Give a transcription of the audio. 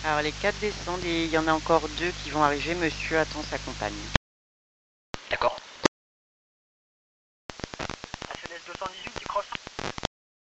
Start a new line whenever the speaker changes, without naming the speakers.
Alors les 4 descendent et il y en a encore 2 qui vont arriver. Monsieur attend sa compagne.
D'accord.